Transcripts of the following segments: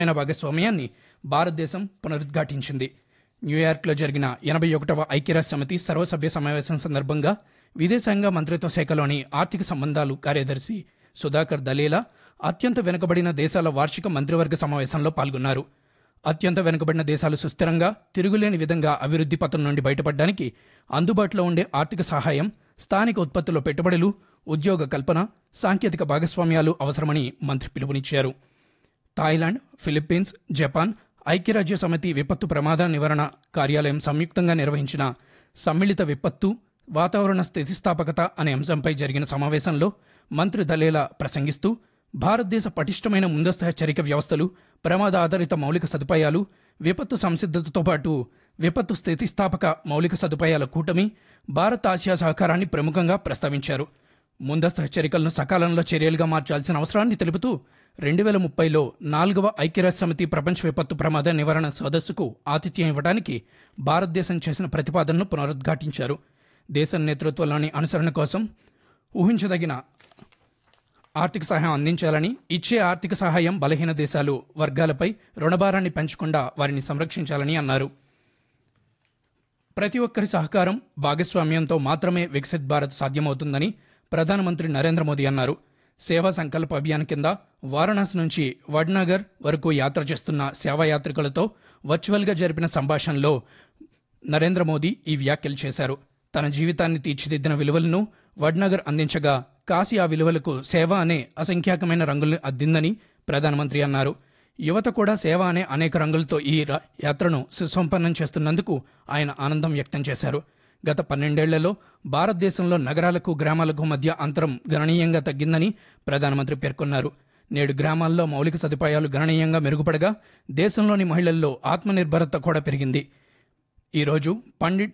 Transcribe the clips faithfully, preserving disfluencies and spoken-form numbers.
అయిన భాగస్వామ్యాన్ని భారతదేశం పునరుద్ఘాటించింది. న్యూయార్క్లో జరిగిన ఎనభై ఒకటవ ఐక్యరాజ్య సమితి సర్వసభ్య సమావేశం సందర్భంగా విదేశాంగ మంత్రిత్వ శాఖలోని ఆర్థిక సంబంధాలు కార్యదర్శి సుధాకర్ దలేలా అత్యంత వెనుకబడిన దేశాల వార్షిక మంత్రివర్గ సమావేశంలో పాల్గొన్నారు. అత్యంత వెనుకబడిన దేశాలు సుస్థిరంగా, తిరుగులేని విధంగా అభివృద్ధి పథం నుండి బయటపడడానికి అందుబాటులో ఉండే ఆర్థిక సహాయం, స్థానిక ఉత్పత్తుల్లో పెట్టుబడులు, ఉద్యోగ కల్పన, సాంకేతిక భాగస్వామ్యాలు అవసరమని మంత్రి పిలుపునిచ్చారు. థాయిలాండ్, ఫిలిప్పీన్స్, జపాన్, ఐక్యరాజ్య సమితి విపత్తు ప్రమాద నివారణ కార్యాలయం సంయుక్తంగా నిర్వహించిన సమ్మిళిత విపత్తు, వాతావరణ స్థితిస్థాపకత అనే అంశంపై జరిగిన సమావేశంలో మంత్రి దలేలా ప్రసంగిస్తూ, భారతదేశ పటిష్టమైన ముందస్తు హెచ్చరిక వ్యవస్థలు, ప్రమాద ఆధారిత మౌలిక సదుపాయాలు, విపత్తు సంసిద్ధతతో పాటు విపత్తు స్థితిస్థాపక మౌలిక సదుపాయాల కూటమి, భారత్ ఆసియా సహకారాన్ని ప్రముఖంగా ప్రస్తావించారు. ముందస్తు హెచ్చరికలను సకాలంలో చర్యలుగా మార్చాల్సిన అవసరాన్ని తెలుపుతూ రెండు వేల ముప్పైలో నాలుగవ ఐక్యరాజ్య సమితి ప్రపంచ విపత్తు ప్రమాద నివారణ సదస్సుకు ఆతిథ్యం ఇవ్వడానికి భారతదేశం చేసిన ప్రతిపాదనను పునరుద్ఘాటించారు. దేశం నేతృత్వంలోని అనుసరణ కోసం ఊహించదగిన ఆర్థిక సహాయం అందించాలని, ఇచ్చే ఆర్థిక సహాయం బలహీన దేశాలు, వర్గాలపై రుణభారాన్ని పెంచకుండా వారిని సంరక్షించాలని అన్నారు. ప్రతి ఒక్కరి సహకారం, భాగస్వామ్యంతో మాత్రమే వికసిత్ భారత్ సాధ్యమవుతుందని ప్రధానమంత్రి నరేంద్ర మోదీ అన్నారు. సేవా సంకల్ప అభియాన్ కింద వారణాసి నుంచి వడ్నగర్ వరకు యాత్ర చేస్తున్న సేవాయాత్రికులతో వర్చువల్గా జరిపిన సంభాషణలో నరేంద్ర మోదీ ఈ వ్యాఖ్యలు చేశారు. తన జీవితాన్ని తీర్చిదిద్దిన విలువలను వడ్నగర్ అందించగా, కాశీ ఆ విలువలకు సేవ అనే అసంఖ్యాకమైన రంగుల్ని అద్దిందని ప్రధానమంత్రి అన్నారు. యువత కూడా సేవ అనే అనేక రంగులతో ఈ యాత్రను సుసంపన్నం చేస్తున్నందుకు ఆయన ఆనందం వ్యక్తం చేశారు. గత పన్నెండేళ్లలో భారతదేశంలో నగరాలకు, గ్రామాలకు మధ్య అంతరం గణనీయంగా తగ్గిందని ప్రధానమంత్రి పేర్కొన్నారు. నేడు గ్రామాల్లో మౌలిక సదుపాయాలు గణనీయంగా మెరుగుపడగా, దేశంలోని మహిళల్లో ఆత్మనిర్భరత కూడా పెరిగింది. ఈరోజు పండిట్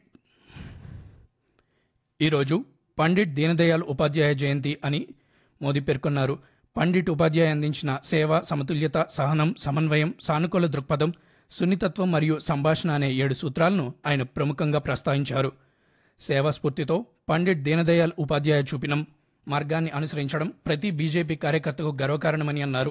ఈరోజు పండిట్ దీనదయాళ్ ఉపాధ్యాయ జయంతి అని మోదీ పేర్కొన్నారు. పండిట్ ఉపాధ్యాయ అందించిన సేవ, సమతుల్యత, సహనం, సమన్వయం, సానుకూల దృక్పథం, సున్నితత్వం మరియు సంభాషణ అనే ఏడు సూత్రాలను ఆయన ప్రముఖంగా ప్రస్తావించారు. సేవా స్ఫూర్తితో పండిట్ దీనదయాళ్ ఉపాధ్యాయ చూపిన మార్గాన్ని అనుసరించడం ప్రతి బీజేపీ కార్యకర్తకు గర్వకారణమని అన్నారు.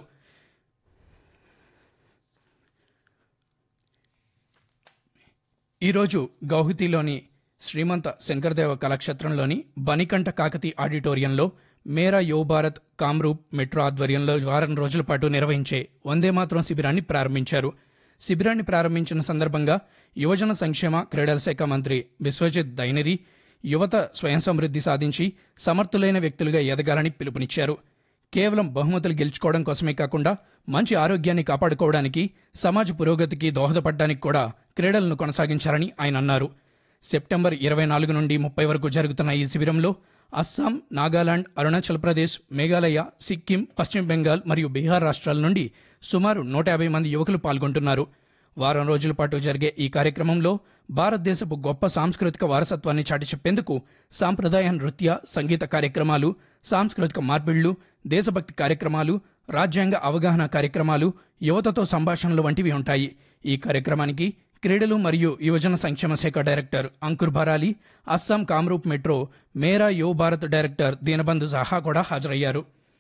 ఈరోజు గౌహతిలోని శ్రీమంత శంకరదేవ కళాక్షేత్రంలోని బనికంఠ కాకతి ఆడిటోరియంలో మేరా యువ భారత్ కామ్రూప్ మెట్రో ఆధ్వర్యంలో వారం రోజుల పాటు నిర్వహించే వందే మాతరం శిబిరాన్ని ప్రారంభించారు. శిబిరాన్ని ప్రారంభించిన సందర్భంగా యువజన సంక్షేమ క్రీడల శాఖ మంత్రి బిశ్వజిత్ దైనరి యువత స్వయం సమృద్ధి సాధించి సమర్థులైన వ్యక్తులుగా ఎదగాలని పిలుపునిచ్చారు. కేవలం బహుమతులు గెలుచుకోవడం కోసమే కాకుండా మంచి ఆరోగ్యాన్ని కాపాడుకోవడానికి, సమాజ పురోగతికి దోహదపడడానికి కూడా క్రీడలను కొనసాగించాలని ఆయన అన్నారు. సెప్టెంబర్ ఇరవై నాలుగు నుండి ముప్పై వరకు జరుగుతున్న ఈ శిబిరంలో అస్సాం, నాగాలాండ్, అరుణాచల్ ప్రదేశ్, మేఘాలయ, సిక్కిం, పశ్చిమ బెంగాల్ మరియు బీహార్ రాష్ట్రాల నుండి సుమారు నూట యాభై మంది యువకులు పాల్గొంటున్నారు. వారం రోజుల పాటు జరిగే ఈ కార్యక్రమంలో భారతదేశపు గొప్ప సాంస్కృతిక వారసత్వాన్ని చాటి చెప్పేందుకు సాంప్రదాయ నృత్య, సంగీత కార్యక్రమాలు, సాంస్కృతిక మార్పిళ్లు, దేశభక్తి కార్యక్రమాలు, రాజ్యాంగ అవగాహన కార్యక్రమాలు, యువతతో సంభాషణలు వంటివి ఉంటాయి. ఈ కార్యక్రమానికి క్రీడలు మరియు యువజన సంక్షేమ శాఖ డైరెక్టర్ అంకుర్ భరాలి, అస్సాం కామ్రూప్ మెట్రో మేరా యువ భారత్ డైరెక్టర్ దీనబంధు సాహా కూడా హాజరయ్యారు.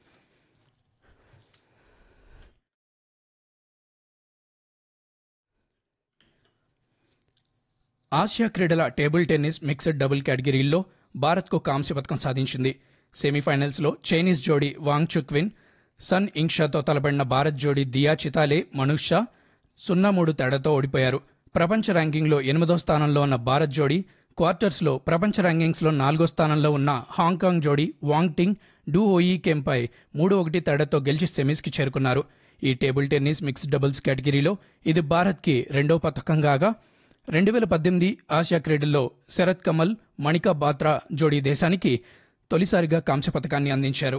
ఆసియా క్రీడల టేబుల్ టెన్నిస్ మిక్స్డ్ డబుల్ కేటగిరీల్లో భారత్కు కాంస్య పథకం సాధించింది. సెమీఫైనల్స్లో చైనీస్ జోడీ వాంగ్ చుక్విన్, సన్ ఇంగ్షాతో తలపడిన భారత్ జోడీ దియా చితాలే, మనూష్ షా సున్నా మూడు తేడాతో ఓడిపోయారు. ప్రపంచ ర్యాంకింగ్లో ఎనిమిదో స్థానంలో ఉన్న భారత్ జోడీ క్వార్టర్స్లో ప్రపంచ ర్యాంకింగ్స్లో నాలుగో స్థానంలో ఉన్న హాంకాంగ్ జోడీ వాంగ్ టింగ్ డు ఓయి కెంపై మూడు ఒకటి తేడాతో గెలిచి సెమీస్కి చేరుకున్నారు. ఈ టేబుల్ టెన్నిస్ మిక్స్డ్ డబుల్స్ కేటగిరీలో ఇది భారత్కి రెండో పథకం కాగా, రెండు వేల పద్దెనిమిది ఆసియా క్రీడల్లో శరత్ కమల్, మణికా బాత్రా జోడీ దేశానికి తొలిసారిగా కాంస్య పథకాన్ని అందించారు.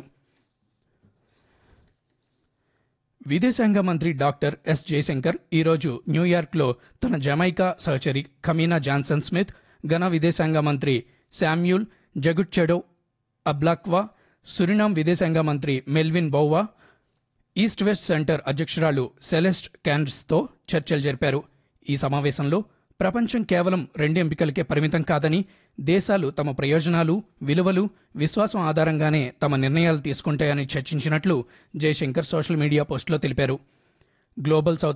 విదేశాంగ మంత్రి డాక్టర్ ఎస్ జయశంకర్ ఈరోజు న్యూయార్క్లో తన జమైకా సహచరి కమీనా జాన్సన్ స్మిత్, ఘనా విదేశాంగ మంత్రి శామ్యూల్ జగుట్చెడో అబ్లాక్వా, సురినామ్ విదేశాంగ మంత్రి మెల్విన్ బౌవా, ఈస్ట్ వెస్ట్ సెంటర్ అధ్యక్షురాలు సెలెస్ట్ క్యాన్స్తో చర్చలు జరిపారు. ఈ సమావేశంలో ప్రపంచం కేవలం రెండు ఎంపికలకే పరిమితం కాదని, దేశాలు తమ ప్రయోజనాలు, విలువలు, విశ్వాసం ఆధారంగానే తమ నిర్ణయాలు తీసుకుంటాయని చర్చించినట్లు జయశంకర్ సోషల్ మీడియా పోస్టులో తెలిపారు. Global south